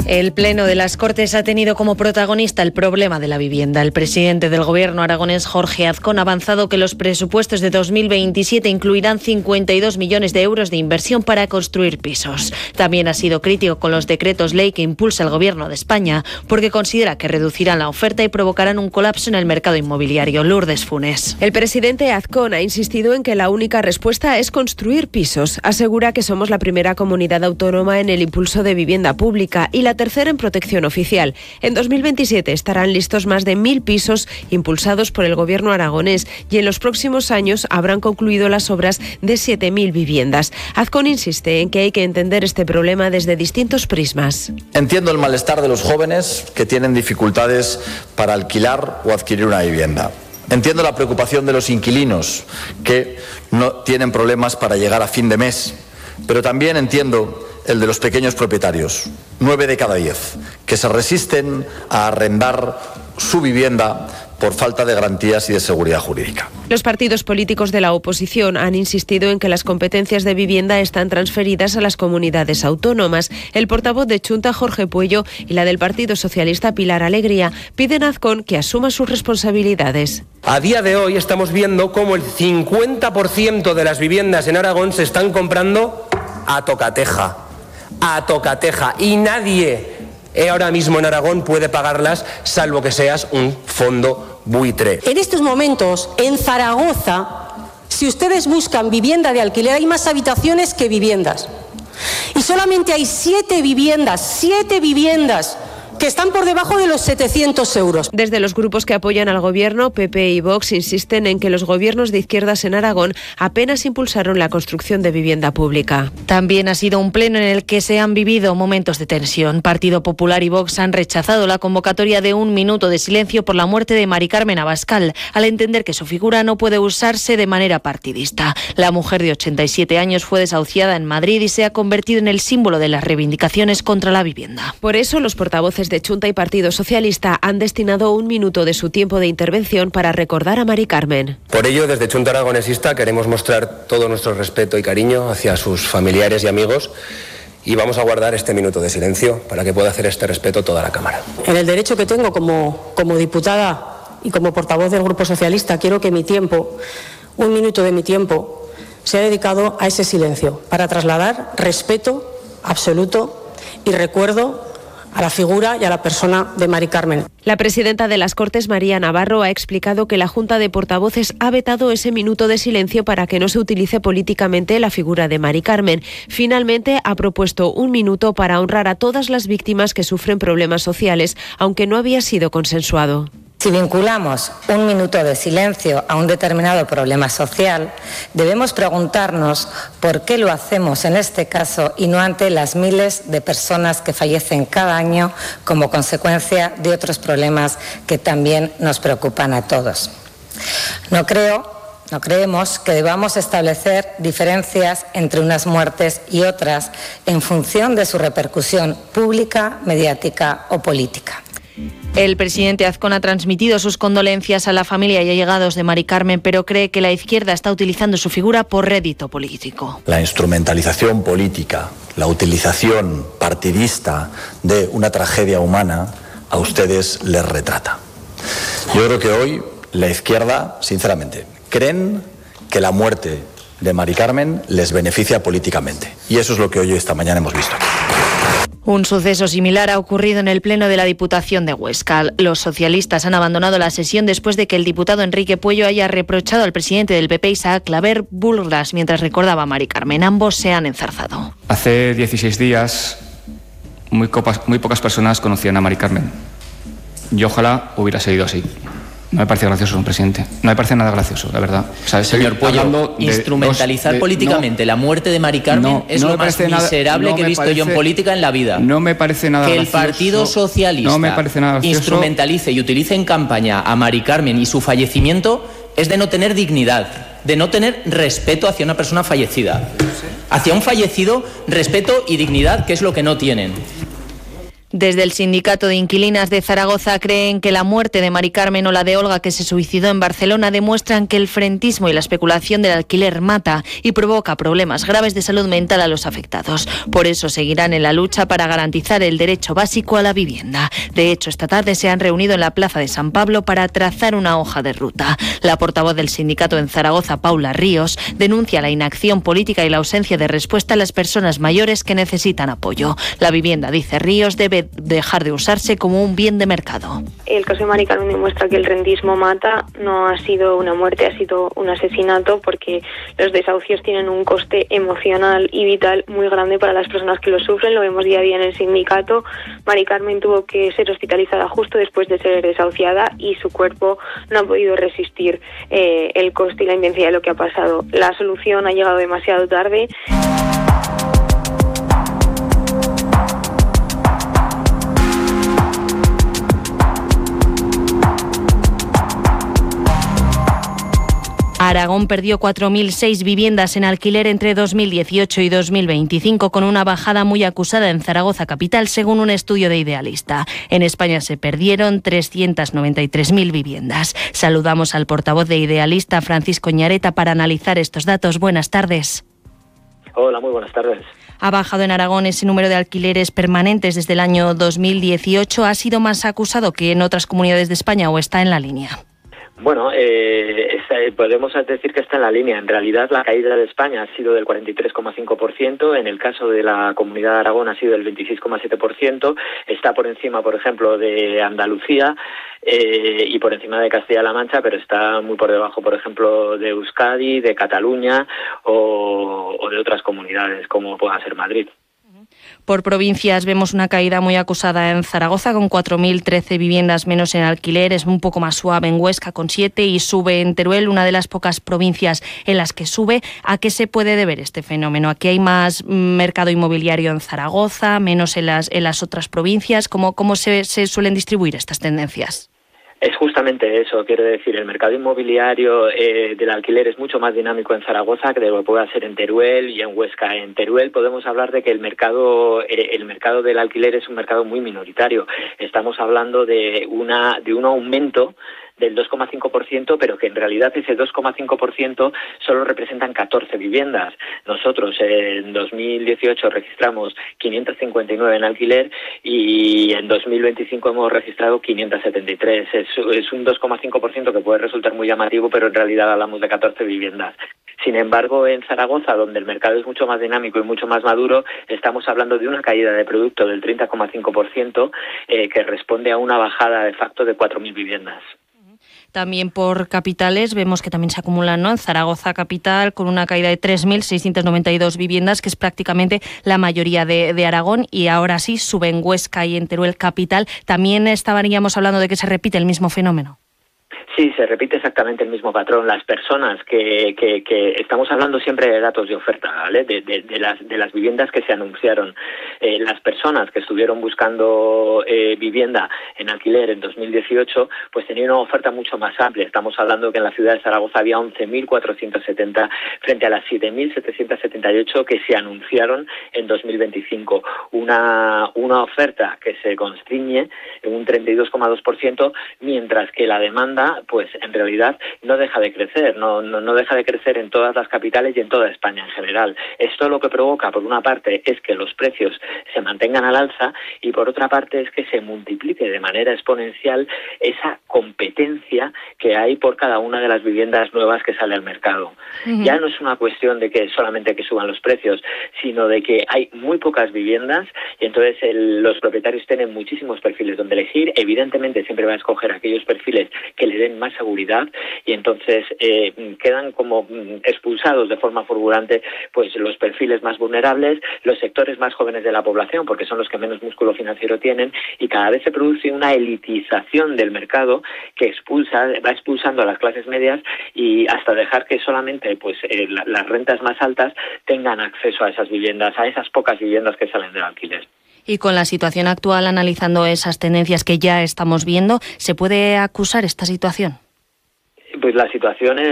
El Pleno de las Cortes ha tenido como protagonista el problema de la vivienda. El presidente del Gobierno aragonés, Jorge Azcón, ha avanzado que los presupuestos de 2027 incluirán 52 millones de euros de inversión para construir pisos. También ha sido crítico con los decretos ley que impulsa el Gobierno de España, porque considera que reducirán la oferta y provocarán un colapso en el mercado inmobiliario. Lourdes Funes. El presidente Azcón ha insistido en que la única respuesta es construir pisos. Asegura que somos la primera comunidad autónoma en el impulso de vivienda pública y la tercera en protección oficial. En 2027 estarán listos más de 1.000 pisos impulsados por el Gobierno aragonés y en los próximos años habrán concluido las obras de 7.000 viviendas. Azcón insiste en que hay que entender este problema desde distintos prismas. Entiendo el malestar de los jóvenes que tienen dificultades para alquilar o adquirir una vivienda. Entiendo la preocupación de los inquilinos que no tienen problemas para llegar a fin de mes, pero también entiendo el de los pequeños propietarios, 9 de cada 10, que se resisten a arrendar su vivienda por falta de garantías y de seguridad jurídica. Los partidos políticos de la oposición han insistido en que las competencias de vivienda están transferidas a las comunidades autónomas. El portavoz de Chunta, Jorge Puello, y la del Partido Socialista, Pilar Alegría, piden a Azcón que asuma sus responsabilidades. A día de hoy estamos viendo cómo el 50% de las viviendas en Aragón se están comprando a tocateja. Y nadie ahora mismo en Aragón puede pagarlas, salvo que seas un fondo buitre. En estos momentos, en Zaragoza, si ustedes buscan vivienda de alquiler, hay más habitaciones que viviendas. Y solamente hay 7 viviendas que están por debajo de los 700 euros. Desde los grupos que apoyan al Gobierno, PP y Vox, insisten en que los gobiernos de izquierdas en Aragón apenas impulsaron la construcción de vivienda pública. También ha sido un pleno en el que se han vivido momentos de tensión. Partido Popular y Vox han rechazado la convocatoria de 1 minuto de silencio por la muerte de Mari Carmen Abascal, al entender que su figura no puede usarse de manera partidista. La mujer de 87 años fue desahuciada en Madrid y se ha convertido en el símbolo de las reivindicaciones contra la vivienda. Por eso, los portavoces de Chunta y Partido Socialista han destinado 1 minuto de su tiempo de intervención para recordar a Mari Carmen. Por ello, desde Chunta Aragonesista queremos mostrar todo nuestro respeto y cariño hacia sus familiares y amigos y vamos a guardar este minuto de silencio para que pueda hacer este respeto toda la Cámara. En el derecho que tengo como diputada y como portavoz del Grupo Socialista, quiero que mi tiempo, 1 minuto de mi tiempo, sea dedicado a ese silencio, para trasladar respeto absoluto y recuerdo a la figura y a la persona de Mari Carmen. La presidenta de las Cortes, María Navarro, ha explicado que la Junta de Portavoces ha vetado ese minuto de silencio para que no se utilice políticamente la figura de Mari Carmen. Finalmente, ha propuesto 1 minuto para honrar a todas las víctimas que sufren problemas sociales, aunque no había sido consensuado. Si vinculamos 1 minuto de silencio a un determinado problema social, debemos preguntarnos por qué lo hacemos en este caso y no ante las miles de personas que fallecen cada año como consecuencia de otros problemas que también nos preocupan a todos. No creemos que debamos establecer diferencias entre unas muertes y otras en función de su repercusión pública, mediática o política. El presidente Azcón ha transmitido sus condolencias a la familia y allegados de Mari Carmen, pero cree que la izquierda está utilizando su figura por rédito político. La instrumentalización política, la utilización partidista de una tragedia humana, a ustedes les retrata. Yo creo que hoy la izquierda, sinceramente, creen que la muerte de Mari Carmen les beneficia políticamente. Y eso es lo que hoy esta mañana hemos visto aquí. Un suceso similar ha ocurrido en el Pleno de la Diputación de Huesca. Los socialistas han abandonado la sesión después de que el diputado Enrique Puello haya reprochado al presidente del PP, Isaac Claver, burlas mientras recordaba a Mari Carmen. Ambos se han enzarzado. Hace 16 días muy pocas personas conocían a Mari Carmen. Y ojalá hubiera seguido así. No me parece gracioso, presidente. No me parece nada gracioso, la verdad. O sea, señor Puello, instrumentalizar políticamente la muerte de Mari Carmen es lo más miserable que he visto yo en política en la vida. No me parece nada gracioso. Que el Partido Socialista instrumentalice y utilice en campaña a Mari Carmen y su fallecimiento es de no tener dignidad, de no tener respeto hacia una persona fallecida. Hacia un fallecido, respeto y dignidad, que es lo que no tienen. Desde el Sindicato de Inquilinas de Zaragoza creen que la muerte de Mari Carmen o la de Olga, que se suicidó en Barcelona, demuestran que el frentismo y la especulación del alquiler mata y provoca problemas graves de salud mental a los afectados. Por eso seguirán en la lucha para garantizar el derecho básico a la vivienda. De hecho, esta tarde se han reunido en la Plaza de San Pablo para trazar una hoja de ruta. La portavoz del sindicato en Zaragoza, Paula Ríos, denuncia la inacción política y la ausencia de respuesta a las personas mayores que necesitan apoyo. La vivienda, dice Ríos, debe dejar de usarse como un bien de mercado. El caso de Mari Carmen demuestra que el rentismo mata. No ha sido una muerte, ha sido un asesinato, porque los desahucios tienen un coste emocional y vital muy grande para las personas que lo sufren. Lo vemos día a día en el sindicato. Mari Carmen tuvo que ser hospitalizada justo después de ser desahuciada y su cuerpo no ha podido resistir el coste y la intensidad de lo que ha pasado. La solución ha llegado demasiado tarde. Aragón perdió 4.006 viviendas en alquiler entre 2018 y 2025, con una bajada muy acusada en Zaragoza capital, según un estudio de Idealista. En España se perdieron 393.000 viviendas. Saludamos al portavoz de Idealista, Francisco Ñareta, para analizar estos datos. Buenas tardes. Hola, muy buenas tardes. Ha bajado en Aragón ese número de alquileres permanentes desde el año 2018. ¿Ha sido más acusado que en otras comunidades de España o está en la línea? Bueno, podemos decir que está en la línea. En realidad, la caída de España ha sido del 43,5%. En el caso de la Comunidad de Aragón ha sido del 26,7%. Está por encima, por ejemplo, de Andalucía y por encima de Castilla-La Mancha, pero está muy por debajo, por ejemplo, de Euskadi, de Cataluña o de otras comunidades, como pueda ser Madrid. Por provincias vemos una caída muy acusada en Zaragoza, con 4.013 viviendas menos en alquiler. Es un poco más suave en Huesca, con 7, y sube en Teruel, una de las pocas provincias en las que sube. ¿A qué se puede deber este fenómeno? ¿Aquí hay más mercado inmobiliario en Zaragoza, menos en las otras provincias? ¿Cómo se suelen distribuir estas tendencias? Es justamente eso, quiero decir, el mercado inmobiliario del alquiler es mucho más dinámico en Zaragoza que lo pueda ser en Teruel y en Huesca. En Teruel podemos hablar de que el mercado del alquiler es un mercado muy minoritario. Estamos hablando de un aumento del 2,5%, pero que en realidad ese 2,5% solo representan 14 viviendas. Nosotros en 2018 registramos 559 en alquiler y en 2025 hemos registrado 573. Es un 2,5% que puede resultar muy llamativo, pero en realidad hablamos de 14 viviendas. Sin embargo, en Zaragoza, donde el mercado es mucho más dinámico y mucho más maduro, estamos hablando de una caída de producto del 30,5%, que responde a una bajada de facto de 4.000 viviendas. También por capitales vemos que también se acumulan, ¿no? En Zaragoza capital, con una caída de 3.692 viviendas, que es prácticamente la mayoría de Aragón, y ahora sí sube en Huesca y en Teruel capital. También estaríamos hablando de que se repite el mismo fenómeno. Sí, se repite exactamente el mismo patrón. Las personas que estamos hablando siempre de datos de oferta, ¿vale? De las viviendas que se anunciaron. Las personas que estuvieron buscando vivienda en alquiler en 2018, pues tenían una oferta mucho más amplia. Estamos hablando que en la ciudad de Zaragoza había 11.470 frente a las 7.778 que se anunciaron en 2025. Una oferta que se constriñe en un 32,2%, mientras que la demanda, pues en realidad no deja de crecer, no deja de crecer en todas las capitales y en toda España en general. Esto lo que provoca, por una parte, es que los precios se mantengan al alza, y por otra parte es que se multiplique de manera exponencial esa competencia que hay por cada una de las viviendas nuevas que sale al mercado. Uh-huh. Ya no es una cuestión de que solamente que suban los precios, sino de que hay muy pocas viviendas, y entonces los propietarios tienen muchísimos perfiles donde elegir. Evidentemente siempre va a escoger aquellos perfiles que le den más seguridad, y entonces quedan como expulsados de forma fulgurante pues los perfiles más vulnerables, los sectores más jóvenes de la población, porque son los que menos músculo financiero tienen, y cada vez se produce una elitización del mercado que va expulsando a las clases medias, y hasta dejar que solamente pues las rentas más altas tengan acceso a esas viviendas, a esas pocas viviendas que salen del alquiler. Y con la situación actual, analizando esas tendencias que ya estamos viendo, ¿se puede acusar esta situación? Pues la situación es